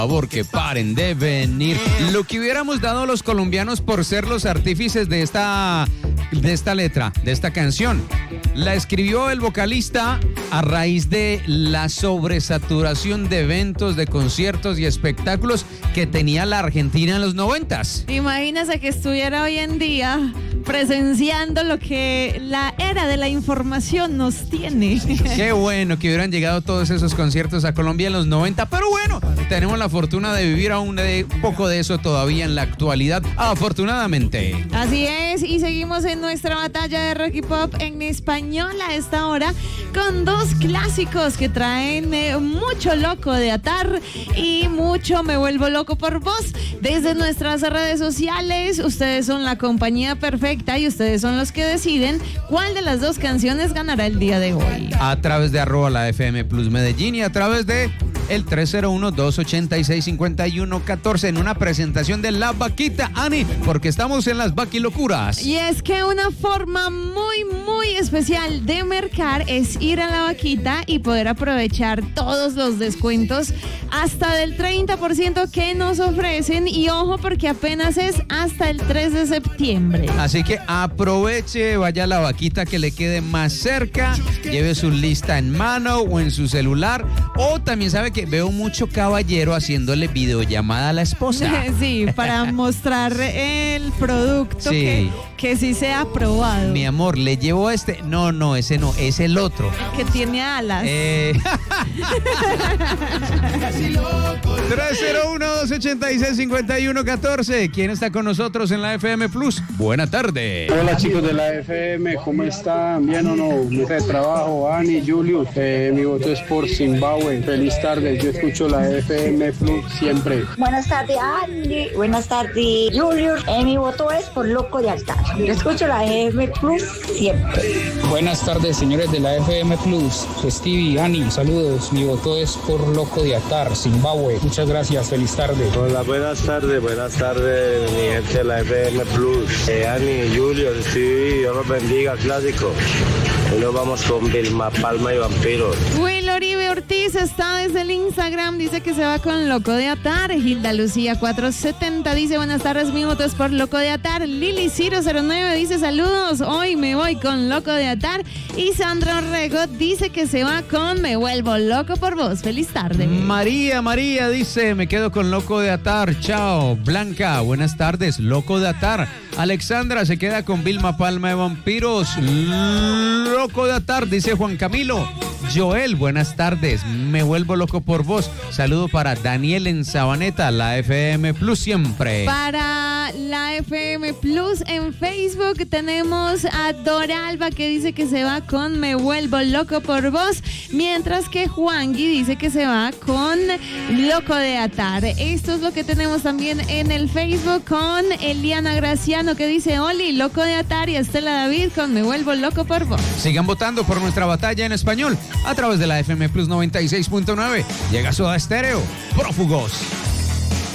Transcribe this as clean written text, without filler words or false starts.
favor, que paren de venir. Lo que hubiéramos dado los colombianos por ser los artífices de esta letra, de esta canción. La escribió el vocalista a raíz de la sobresaturación de eventos, de conciertos y espectáculos que tenía la Argentina en los 90s. Imagínese que estuviera hoy en día presenciando lo que la era de la información nos tiene. Qué bueno que hubieran llegado todos esos conciertos a Colombia en los 90, pero bueno, tenemos la fortuna de vivir aún un poco de eso todavía en la actualidad, afortunadamente. Así es, y seguimos en nuestra batalla de rock y pop en español a esta hora con dos clásicos que traen mucho loco de atar y mucho me vuelvo loco por vos. Desde nuestras redes sociales, ustedes son la compañía perfecta y ustedes son los que deciden cuál de las dos canciones ganará el día de hoy. A través de @ FM Plus Medellín y a través de el 301-286-5114 en una presentación de La Vaquita, Ani, porque estamos en las vaquilocuras. Y es que una forma muy, muy especial de mercar es ir a La Vaquita y poder aprovechar todos los descuentos hasta del 30% que nos ofrecen, y ojo porque apenas es hasta el 3 de septiembre. Así que aproveche, vaya a La Vaquita que le quede más cerca, lleve su lista en mano o en su celular, o también sabe que veo mucho caballero haciéndole videollamada a la esposa. Sí, para mostrar el producto sí. Que sí sea aprobado. Mi amor, ¿le llevo este? No, ese no, es el otro. Que tiene alas. 301-286-5114. ¿Quién está con nosotros en la FM Plus? Buena tarde. Hola chicos de la FM, ¿cómo están? ¿Bien o no? Mesa de trabajo, Ani, Julius. Mi voto es por Zimbabue. Feliz tarde, yo escucho la FM Plus siempre. Buenas tardes, Ani. Buenas tardes, Julius. Mi voto es por Loco de Altar. Yo escucho la FM Plus siempre. Buenas tardes, señores de la FM Plus. Stevie, Ani, saludos. Mi voto es por Loco de Atar, Zimbabue. Muchas gracias, feliz tarde. Hola, buenas tardes, mi gente de la FM Plus. Ani, Julio, Stevie, Dios los bendiga, clásico. Hoy nos vamos con Vilma Palma y Vampiros. Will Oribe Ortiz está desde el Instagram, dice que se va con Loco de Atar. Gilda Lucía 470 dice buenas tardes, mi voto es por Loco de Atar. Lili Ciro 09 dice saludos, hoy me voy con Loco de Atar. Y Sandra Orrego dice que se va con Me vuelvo loco por vos. Feliz tarde. María dice me quedo con Loco de Atar. Chao. Blanca, buenas tardes, Loco de Atar. Alexandra se queda con Vilma Palma de Vampiros. Loco de Atar, dice Juan Camilo. Joel, buenas tardes, me vuelvo loco por vos. Saludo para Daniel en Sabaneta, la FM Plus siempre. Para la FM Plus en Facebook tenemos a Doralba que dice que se va con Me vuelvo loco por vos, mientras que Juangui dice que se va con Loco de Atar. Esto es lo que tenemos también en el Facebook con Eliana Graciano que dice Oli, Loco de Atar, y Estela David con Me vuelvo loco por vos. Sigan votando por nuestra batalla en español a través de la FM Plus 96.9. Llega Soda Stereo, Prófugos.